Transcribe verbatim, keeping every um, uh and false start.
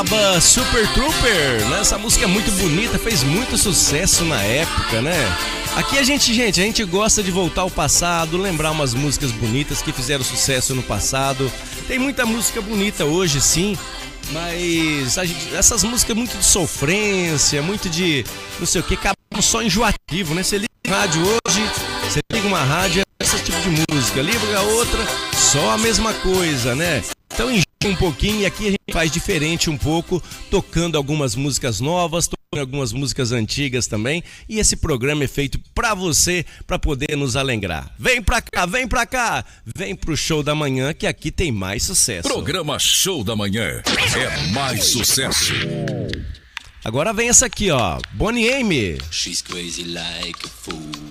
ABBA, Super Trooper, né? Essa música é muito bonita, fez muito sucesso na época, né? Aqui a gente, gente, a gente gosta de voltar ao passado, lembrar umas músicas bonitas que fizeram sucesso no passado. Tem muita música bonita hoje, sim, mas a gente, essas músicas muito de sofrência, muito de não sei o que, acabam só enjoativo, né? Você liga a rádio hoje, você liga uma rádio, é esse tipo de música, liga a outra, só a mesma coisa, né? Então enjoa um pouquinho, e aqui a gente faz diferente um pouco, tocando algumas músicas novas, tocando algumas músicas antigas também, e esse programa é feito pra você, pra poder nos alegrar. Vem pra cá, vem pra cá, vem pro Show da Manhã, que aqui tem mais sucesso. Programa Show da Manhã é mais sucesso. Agora vem essa aqui, ó, Bonnie M. She's crazy like a fool.